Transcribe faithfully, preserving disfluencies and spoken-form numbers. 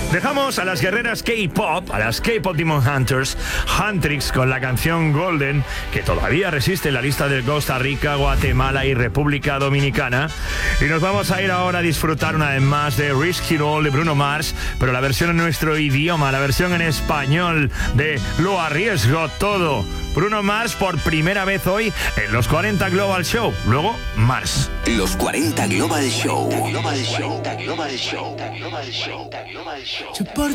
Dejamos a las guerreras K-pop, a las K-pop Demon Hunters, Huntrix, con la canción Golden, que todavía resiste en la lista de Costa Rica, Guatemala y República Dominicana. Y nos vamos a ir ahora a disfrutar una vez más de Risk It All de Bruno Mars, pero la versión en nuestro idioma, la versión en español de Lo Arriesgo Todo. Bruno Mars por primera vez hoy en los cuarenta Global Show. Luego, Mars. Los cuarenta Global Show. Global Show. Global Show. Global Show. Global Show. Yo por